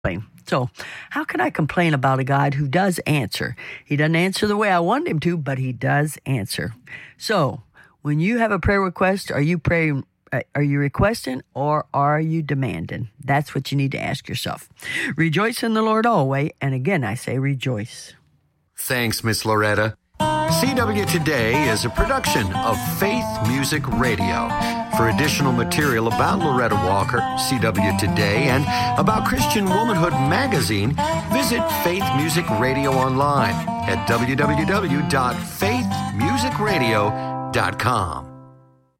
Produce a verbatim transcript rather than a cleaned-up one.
So, how can I complain about a God who does answer? He doesn't answer the way I want him to, but he does answer. So, when you have a prayer request, are you praying? Are you requesting or are you demanding? That's what you need to ask yourself. Rejoice in the Lord always, and again I say rejoice. Thanks, Miss Loretta. C W Today is a production of Faith Music Radio. For additional material about Loretta Walker, C W Today, and about Christian Womanhood Magazine, visit Faith Music Radio online at w w w dot faith music radio dot com.